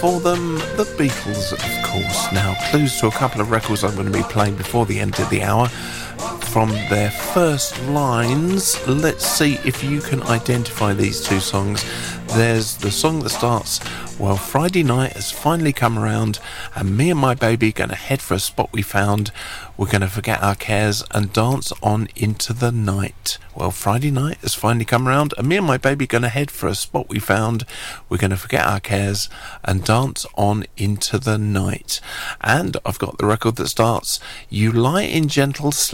for them, the Beatles, of course. Now, clues to a couple of records I'm going to be playing before the end of the hour. From their first lines, let's see if you can identify these two songs. There's the song that starts, well, Friday night has finally come around, and me and my baby gonna head for a spot we found. We're gonna forget our cares and dance on into the night. Well, Friday night has finally come around, and me and my baby gonna head for a spot we found. We're gonna forget our cares and dance on into the night. And I've got the record that starts, You Lie in Gentle Sleep.